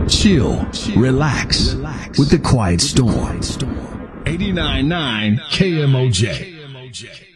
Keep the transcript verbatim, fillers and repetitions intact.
Chill, relax with the Quiet Storm. eighty-nine point nine K M O J.